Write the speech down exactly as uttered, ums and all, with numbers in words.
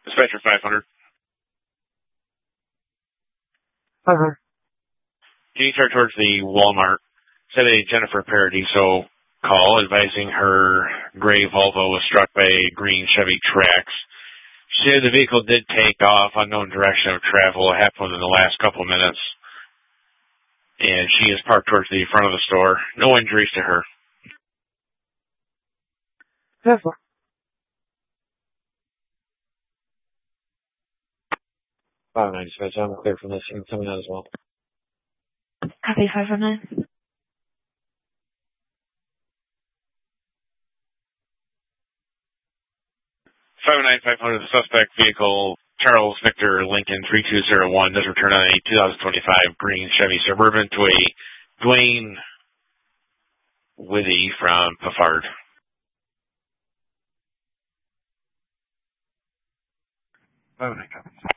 Dispatcher five hundred. five hundred. Can you start towards the Walmart? Said a Jennifer Paradiso call advising her gray Volvo was struck by a green Chevy Trax. She said the vehicle did take off, unknown direction of travel. It happened within the last couple of minutes. And she is parked towards the front of the store. No injuries to her. Tesla. five nine, dispatch. I'm clear from this. You can tell me that as well. Copy five oh nine. five oh nine five hundred, the suspect vehicle, Charles Victor Lincoln three two zero one, does return on a two thousand twenty-five green Chevy Suburban to a Dwayne Withy from Peffard. five oh nine, copy.